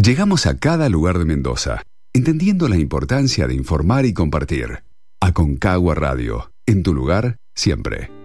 Llegamos a cada lugar de Mendoza, entendiendo la importancia de informar y compartir. Aconcagua Radio, en tu lugar, siempre.